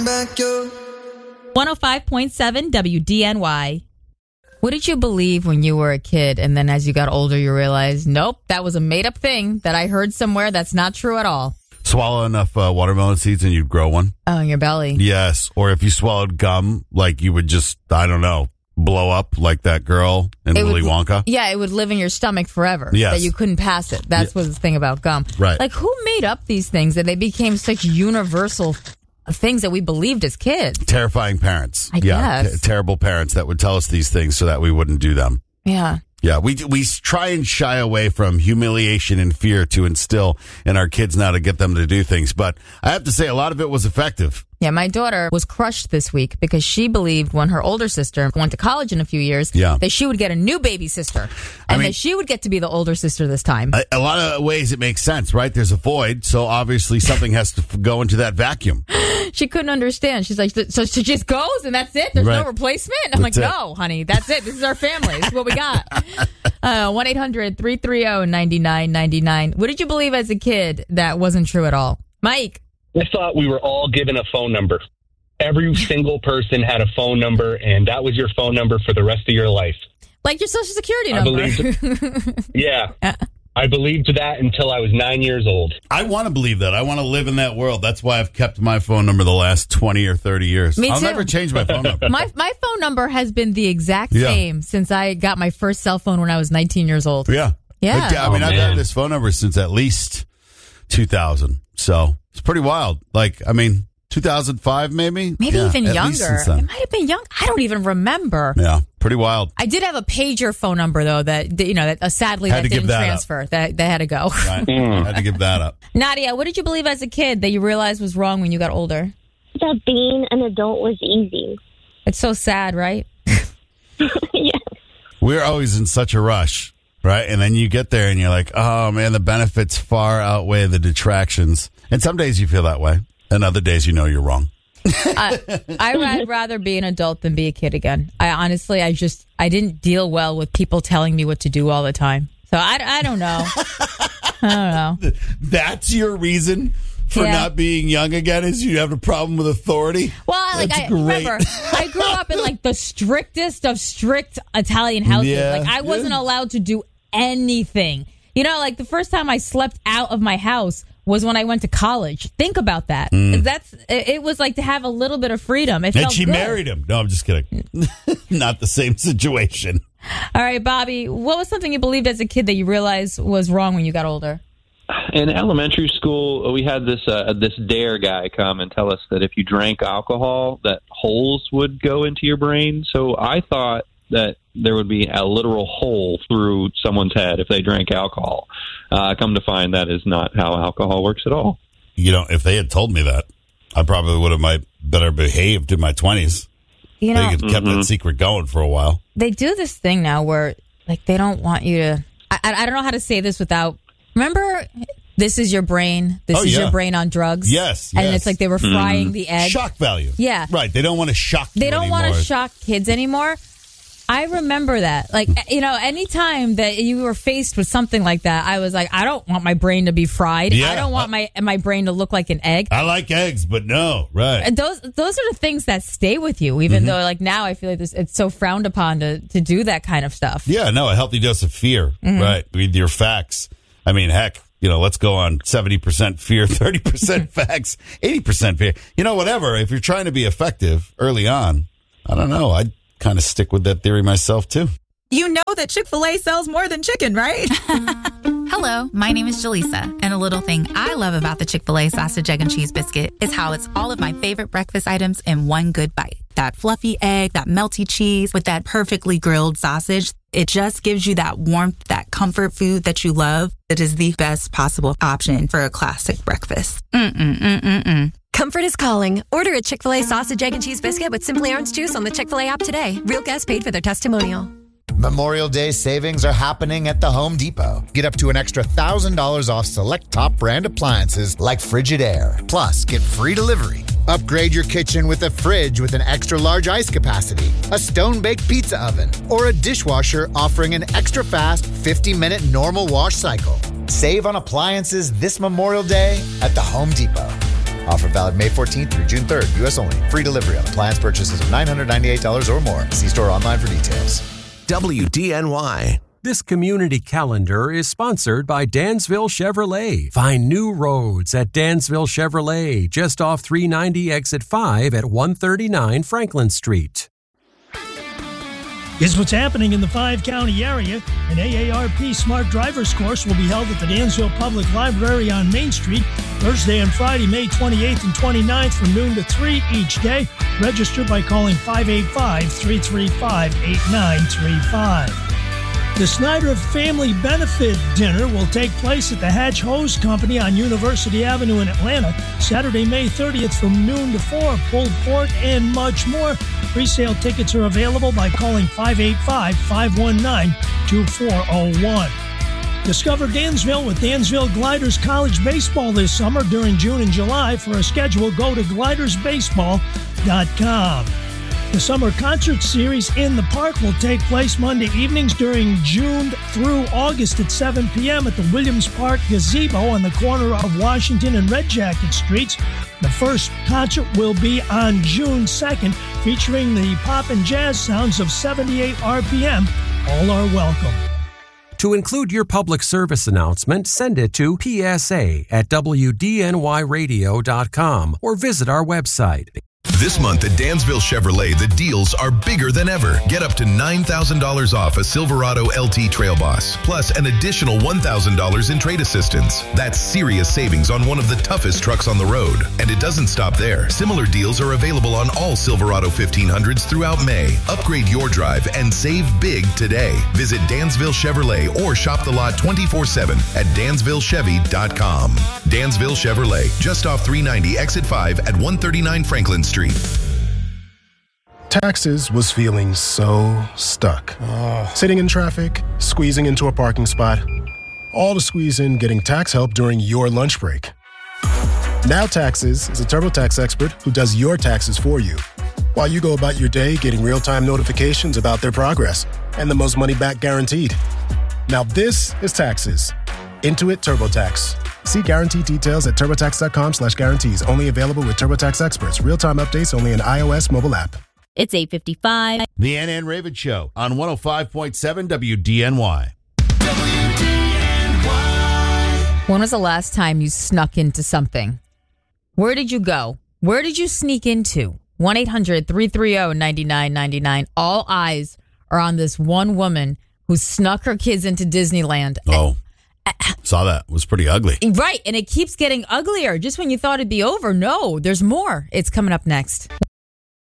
back your 105.7 WDNY. What did you believe when you were a kid, and then as you got older, you realized, nope, that was a made-up thing that I heard somewhere that's not true at all? Swallow enough watermelon seeds and you'd grow one. Oh, in your belly. Yes. Or if you swallowed gum, like you would just, I don't know, blow up like that girl in Willy Wonka. Yeah, it would live in your stomach forever. Yes. That you couldn't pass it. That's what's the thing about gum. Right. Like, who made up these things that they became such universal things that we believed as kids? Terrifying parents. I guess. Terrible parents that would tell us these things so that we wouldn't do them. Yeah. Yeah, we try and shy away from humiliation and fear to instill in our kids now to get them to do things. But I have to say, a lot of it was effective. Yeah, my daughter was crushed this week because she believed when her older sister went to college in a few years that she would get a new baby sister. And that she would get to be the older sister this time. A lot of ways it makes sense, right? There's a void, so obviously something has to go into that vacuum. She couldn't understand. She's like, so she just goes and that's it? There's no replacement? I'm like, no, honey, that's it. This is our family. This is what we got. 1-800-330-9999. What did you believe as a kid that wasn't true at all? Mike. I thought we were all given a phone number. Every single person had a phone number, and that was your phone number for the rest of your life. Like your social security number. Yeah. I believed that until I was 9 years old. I want to believe that. I want to live in that world. That's why I've kept my phone number the last 20 or 30 years. Me I'll too. never change my phone number. My phone number has been the exact same since I got my first cell phone when I was 19 years old. Yeah. Yeah. I mean, I've had this phone number since at least 2000. So it's pretty wild. Like, I mean, 2005 maybe? Maybe even younger. It might have been young. I don't even remember. Yeah, pretty wild. I did have a pager phone number, though, that sadly that didn't transfer. That had to go. Right. Had to give that up. Nadia, what did you believe as a kid that you realized was wrong when you got older? That being an adult was easy. It's so sad, right? Yes. We're always in such a rush, right? And then you get there and you're like, oh, man, the benefits far outweigh the detractions. And some days you feel that way. And other days, you know you're wrong. I'd rather be an adult than be a kid again. I didn't deal well with people telling me what to do all the time. So I don't know. I don't know. That's your reason for not being young again, is you have a problem with authority? Well, remember, I grew up in like the strictest of strict Italian houses. Yeah, like I wasn't allowed to do anything. You know, like the first time I slept out of my house was when I went to college. Think about that. It was like to have a little bit of freedom. It and felt she good. married him. No, I'm just kidding. Not the same situation. All right, Bobby, what was something you believed as a kid that you realized was wrong when you got older? In elementary school, we had this dare guy come and tell us that if you drank alcohol, that holes would go into your brain. So I thought that there would be a literal hole through someone's head if they drank alcohol. Come to find that is not how alcohol works at all. You know, if they had told me that, I probably would have better behaved in my 20s. You know, they could kept that secret going for a while. They do this thing now where, like, they don't want you to... I don't know how to say this without... Remember, this is your brain. This is your brain on drugs. Yes. And it's like they were frying the egg. Shock value. Yeah. Right. They don't want to shock you They don't anymore. want to shock kids anymore. I remember that. Like, you know, anytime that you were faced with something like that, I was like, I don't want my brain to be fried. Yeah. I don't want my brain to look like an egg. I like eggs, but no. Right. And those are the things that stay with you, even though, like, now I feel like it's so frowned upon to do that kind of stuff. Yeah, no, a healthy dose of fear, right? With your facts. I mean, heck, you know, let's go on 70% fear, 30% facts, 80% fear. You know, whatever. If you're trying to be effective early on, I don't know. I'd kind of stick with that theory myself, too. You know that Chick-fil-A sells more than chicken, right? Hello, my name is Jaleesa, and a little thing I love about the Chick-fil-A sausage, egg, and cheese biscuit is how it's all of my favorite breakfast items in one good bite. That fluffy egg, that melty cheese with that perfectly grilled sausage. It just gives you that warmth, that comfort food that you love. It is the best possible option for a classic breakfast. Comfort is calling. Order a Chick-fil-A sausage, egg, and cheese biscuit with Simply Orange Juice on the Chick-fil-A app today. Real guests paid for their testimonial. Memorial Day savings are happening at the Home Depot. Get up to an extra $1,000 off select top brand appliances like Frigidaire. Plus, get free delivery. Upgrade your kitchen with a fridge with an extra large ice capacity, a stone-baked pizza oven, or a dishwasher offering an extra fast 50-minute normal wash cycle. Save on appliances this Memorial Day at the Home Depot. Offer valid May 14th through June 3rd. U.S. only. Free delivery on appliance purchases of $998 or more. See store online for details. WDNY. This community calendar is sponsored by Dansville Chevrolet. Find new roads at Dansville Chevrolet, just off 390 exit 5 at 139 Franklin Street. Here's what's happening in the 5-county area. An AARP Smart Drivers course will be held at the Dansville Public Library on Main Street Thursday and Friday, May 28th and 29th from noon to 3 each day. Register by calling 585-335-8935. The Snyder Family Benefit Dinner will take place at the Hatch Hose Company on University Avenue in Atlanta, Saturday, May 30th from noon to 4. Pulled pork and much more. Pre-sale tickets are available by calling 585-519-2401. Discover Dansville with Dansville Gliders College Baseball this summer during June and July. For a schedule, go to glidersbaseball.com. The summer concert series In the Park will take place Monday evenings during June through August at 7 p.m. at the Williams Park Gazebo on the corner of Washington and Red Jacket Streets. The first concert will be on June 2nd, featuring the pop and jazz sounds of 78 RPM. All are welcome. To include your public service announcement, send it to psa@wdnyradio.com or visit our website. This month at Dansville Chevrolet, the deals are bigger than ever. Get up to $9,000 off a Silverado LT Trail Boss, plus an additional $1,000 in trade assistance. That's serious savings on one of the toughest trucks on the road. And it doesn't stop there. Similar deals are available on all Silverado 1500s throughout May. Upgrade your drive and save big today. Visit Dansville Chevrolet or shop the lot 24/7 at DansvilleChevy.com. Dansville Chevrolet, just off 390 exit 5 at 139 Franklin Street. Taxes was feeling so stuck. Sitting in traffic, squeezing into a parking spot, all to squeeze in getting tax help during your lunch break. Now Taxes is a TurboTax expert who does your taxes for you, while you go about your day getting real-time notifications about their progress and the most money back guaranteed. Now this is Taxes. Intuit TurboTax. See guarantee details at TurboTax.com/guarantees. Only available with TurboTax experts. Real-time updates only in iOS mobile app. It's 8:55. The Ann and Raven Show on 105.7 WDNY. When was the last time you snuck into something? Where did you go? Where did you sneak into? 1-800-330-9999. All eyes are on this one woman who snuck her kids into Disneyland. Oh. Saw that. It was pretty ugly. Right. And it keeps getting uglier. Just when you thought it'd be over. No, there's more. It's coming up next.